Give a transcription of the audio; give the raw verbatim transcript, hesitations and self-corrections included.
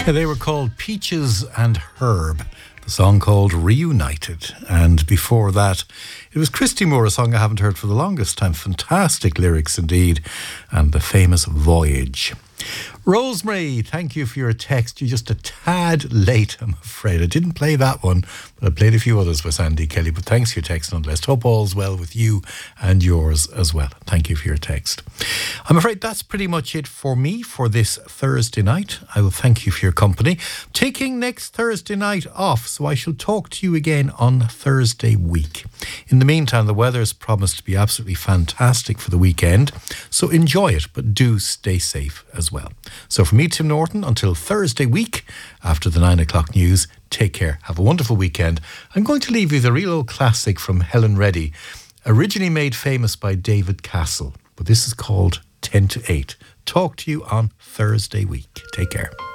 They were called Peaches and Herb. The song called Reunited. And before that, it was Christy Moore, a song I haven't heard for the longest time. Fantastic lyrics indeed. And the famous Voyage. Rosemary, thank you for your text. You're just a tad late, I'm afraid. I didn't play that one, but I played a few others with Sandy Kelly. But thanks for your text nonetheless. Hope all's well with you and yours as well. Thank you for your text. I'm afraid that's pretty much it for me for this Thursday night. I will thank you for your company. Taking next Thursday night off, so I shall talk to you again on Thursday week. In the meantime, the weather's promised to be absolutely fantastic for the weekend, so enjoy it, but do stay safe as well. So from me, Tim Norton, until Thursday week after the nine o'clock news, take care. Have a wonderful weekend. I'm going to leave you the real old classic from Helen Reddy, originally made famous by David Castle, but this is called ten to eight. Talk to you on Thursday week. Take care.